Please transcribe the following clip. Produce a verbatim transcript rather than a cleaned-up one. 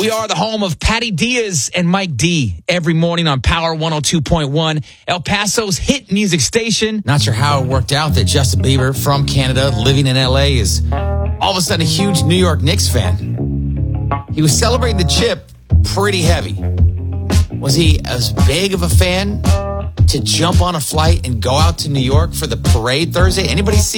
We are the home of Patty Diaz and Mike D every morning on Power one oh two point one, El Paso's hit music station. Not sure how it worked out that Justin Bieber from Canada, living in L A, is all of a sudden a huge New York Knicks fan. He was celebrating the chip pretty heavy. Was he as big of a fan to jump on a flight and go out to New York for the parade Thursday? Anybody see